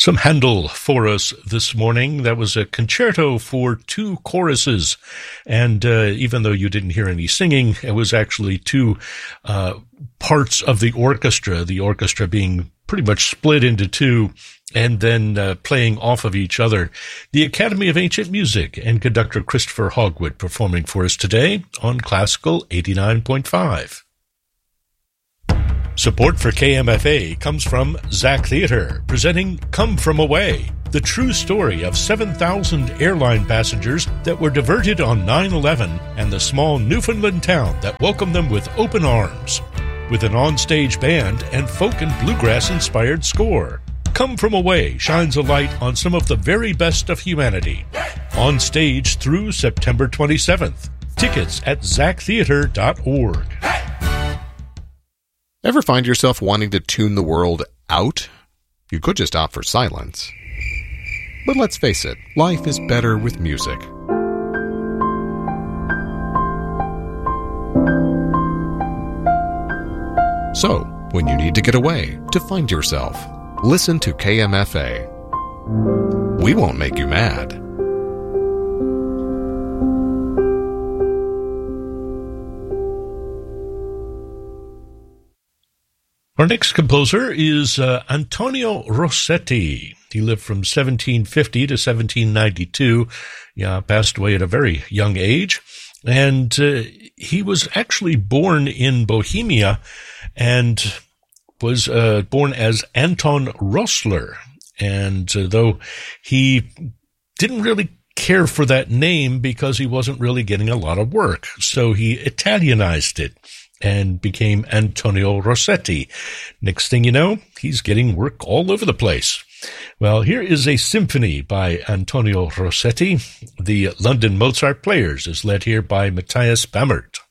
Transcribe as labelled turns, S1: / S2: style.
S1: Some Handel for us this morning. That was a concerto for two choruses. And even though you didn't hear any singing, it was actually two parts of the orchestra being pretty much split into two and then playing off of each other. The Academy of Ancient Music and conductor Christopher Hogwood performing for us today on Classical 89.5. Support for KMFA comes from Zach Theater, presenting Come From Away, the true story of 7,000 airline passengers that were diverted on 9/11 and the small Newfoundland town that welcomed them with open arms. With an on-stage band and folk and bluegrass-inspired score, Come From Away shines a light on some of the very best of humanity. On stage through September 27th. Tickets at zachtheater.org.
S2: Ever find yourself wanting to tune the world out? You could just opt for silence. But let's face it, life is better with music. So, when you need to get away, to find yourself, listen to KMFA. We won't make you mad.
S1: Our next composer is Antonio Rossetti. He lived from 1750 to 1792. Passed away at a very young age. And he was actually born in Bohemia and was born as Anton Rossler. And though he didn't really care for that name because he wasn't really getting a lot of work, so he Italianized it and became Antonio Rossetti. Next thing you know, he's getting work all over the place. Well, here is a symphony by Antonio Rossetti. The London Mozart Players is led here by Matthias Bamert.